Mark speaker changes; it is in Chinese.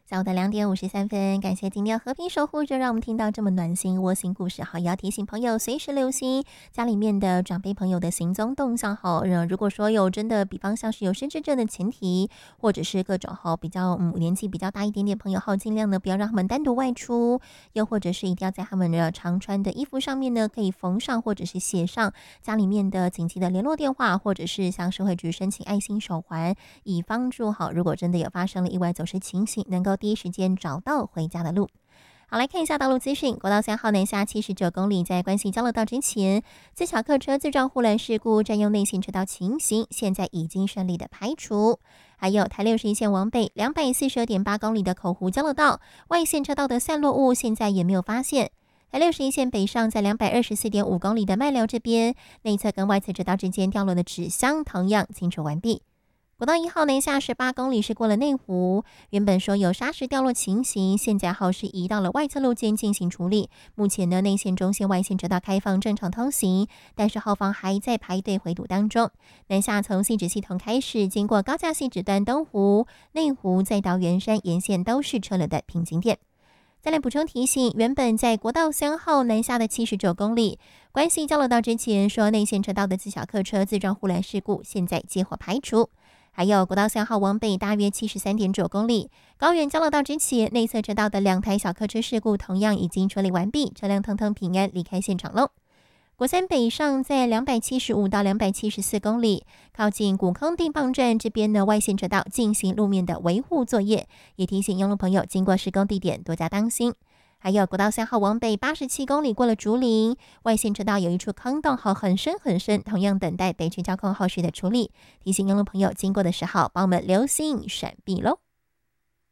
Speaker 1: 下午的2点53分，感谢今天和平守护着，让我们听到这么暖心窝心故事。好，也要提醒朋友随时留心家里面的长辈朋友的行踪动向。好，如果说有真的，比方像是有身份证的前提，或者是各种比较年纪比较大一点点朋友，尽量呢不要让他们单独外出，又或者是一定要在他们的常穿的衣服上面呢可以缝上或者是写上家里面的紧急的联络电话，或者是向社会局申请爱心手环，以帮助如果真的有发生了意外走失情形，能够第一时间找到回家的路。好，来看一下道路资讯。国道3号南下79公里，在关西交流道之前，自小客车自撞护栏事故占用内线车道情形，现在已经顺利的排除。还有台61线往北242.8公里的口湖交流道，外线车道的散落物现在也没有发现。台61线北上，在224.5公里的麦寮这边，内侧跟外侧车道之间掉落的纸箱同样清除完毕。国道1号南下18公里是过了内湖，原本说有砂石掉落情形，现在是移到了外侧路肩进行处理。目前呢，内线、中线、外线车道开放正常通行，但是后方还在排队回堵当中。南下从汐止系统开始，经过高架汐止段东湖、内湖，再到圆山沿线都是车流的瓶颈点。再来补充提醒，原本在国道3号南下的79公里，关西交流道之前说内线车道的自小客车自撞护栏事故，现在结伙排除。还有国道3号往北大约73.9公里，高原交流道之前内侧车道的2台小客车事故同样已经处理完毕，车辆通通平安离开现场喽。国三北上在275到274公里，靠近古坑定磅站这边的外线车道进行路面的维护作业，也提醒用路朋友经过施工地点多加当心。还有国道3号往北87公里过了竹林，外线车道有一处坑洞很深很深，同样等待北区交控后续的处理，提醒用路朋友经过的时候帮我们留心闪避咯。